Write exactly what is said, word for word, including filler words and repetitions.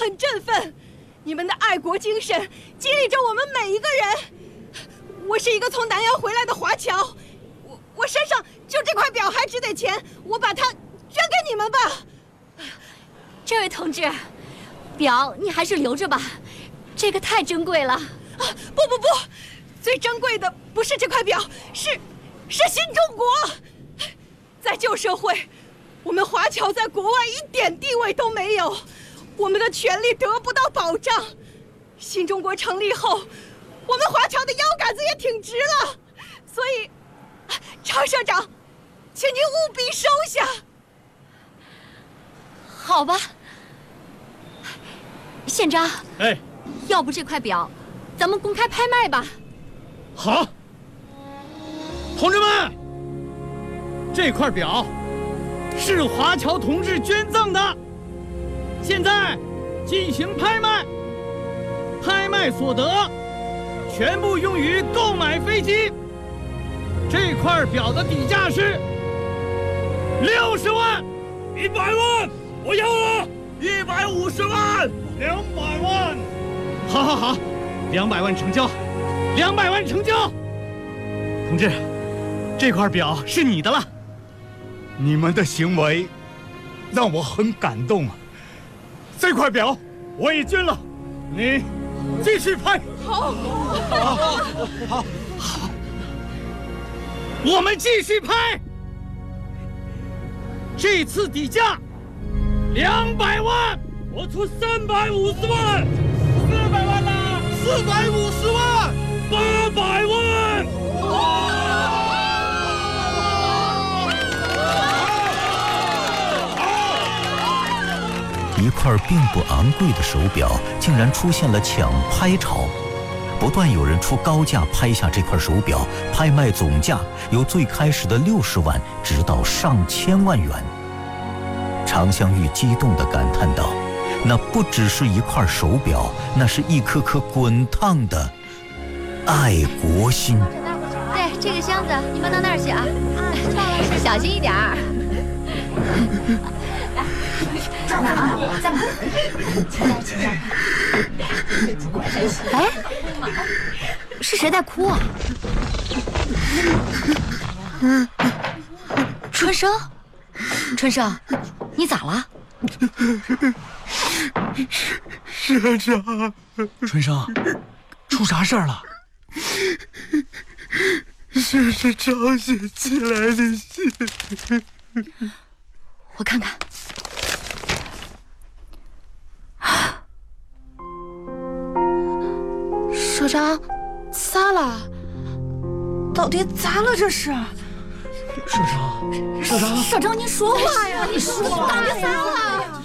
很振奋，你们的爱国精神激励着我们每一个人。我是一个从南洋回来的华侨，我我身上就这块表还值点钱，我把它捐给你们吧。 这位同志，表你还是留着吧，这个太珍贵了。啊， 不不不，最珍贵的不是这块表，是是新中国。在旧社会，我们华侨在国外一点地位都没有，我们的权利得不到保障。新中国成立后，我们华侨的腰杆子也挺直了，所以，常社长，请您务必收下。 好吧，县长。 哎， 要不这块表，咱们公开拍卖吧。 好，同志们，这块表是华侨同志捐赠的，现在进行拍卖，拍卖所得全部用于购买飞机。这块表的底价是六十万， 一百万，我要了，一百五十万， 两百万。好好好，两百万成交，两百万成交。同志，这块表是你的了。 你们的行为让我很感动啊！这块表我也捐了，你继续拍。 好， 好，好，好， 我们继续拍。这次底价两百万， 我出三百五十万， 四百万啦， 四百五十万， 八百万。 一块并不昂贵的手表竟然出现了抢拍潮，不断有人出高价拍下这块手表，拍卖总价由最开始的六十万直到上千万元。常香玉激动地感叹道：“那不只是一块手表，那是一颗颗滚烫的爱国心。” 对，这个箱子你放到那儿去啊，小心一点儿。来啊，再来，哎，是谁在哭啊？春生，春生，你咋了？ 社长， 春生，出啥事儿了？ 这是张写寄来的信， 我看看。 社长，咋了？到底咋了？这是？ 社长，社长， 社长，你说话呀！你说到底咋了？